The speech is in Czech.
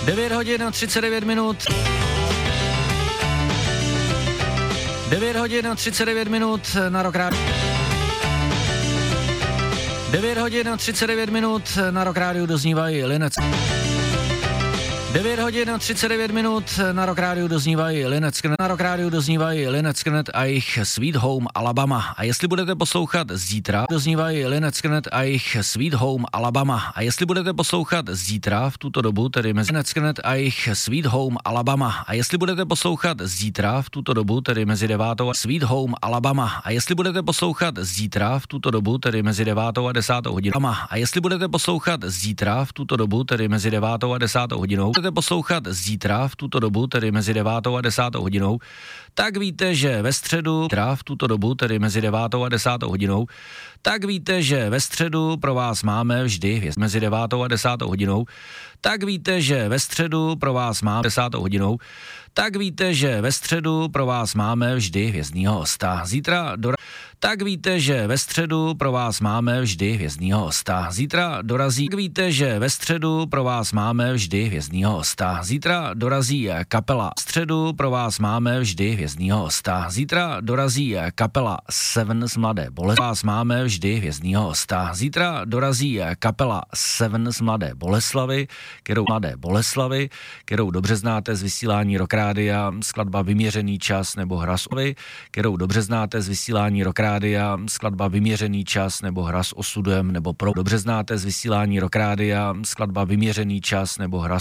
9 hodin a 39 minut. 9 hodin a 39 minut na Rock Radio. 9 hodin a 39 minut na Rock Radio doznívají Linec. 9 hodin a 39 minut na Rock Radio doznívají Lynyrd Skynyrd a jejich Sweet Home Alabama. A jestli budete poslouchat zítra, doznívají Lynyrd Skynyrd a jejich Sweet Home Alabama. A jestli budete poslouchat zítra v tuto dobu, tedy mezi Lynyrd Skynyrd a jejich Sweet Home Alabama. A jestli budete poslouchat zítra v tuto dobu, tedy mezi 9 a Sweet Home Alabama. A jestli budete poslouchat zítra v tuto dobu, tedy mezi 9 a 10 hodinou. A jestli budete poslouchat zítra v tuto dobu, tedy mezi 9 a 10 hodinou, budete poslouchat zítra v tuto dobu, tedy mezi 9 a 10 hodinou, tak víte, že ve středu v tuto dobu, tedy mezi 9 a 10 hodinou, tak víte, že ve středu pro vás máme vždy mezi 9 a 10 hodinou, tak víte, že ve středu pro vás máme 10 hodinou, tak víte, že ve středu pro vás máme vždy hvězdnýho hosta. Zítra tak víte, že ve středu pro vás máme vždy hvězdnýho hosta. Zítra dorazí. Tak víte, že ve středu pro vás máme vždy hvězdnýho hosta. Zítra dorazí kapela. V středu pro vás máme vždy hvězdnýho hosta. Zítra dorazí kapela Seven z Mladé Boleslavy. Vás máme vždy hvězdnýho hosta. Zítra dorazí kapela Seven z Mladé Boleslavy, kterou dobře znáte z vysílání Rock Rádia, skladba Vyměřený čas nebo hra s kterou dobře znáte z vysílání Rock Rádia, skladba Vyměřený čas nebo hra s osudem nebo dobře znáte z vysílání Rock Rádia, skladba Vyměřený čas nebo hra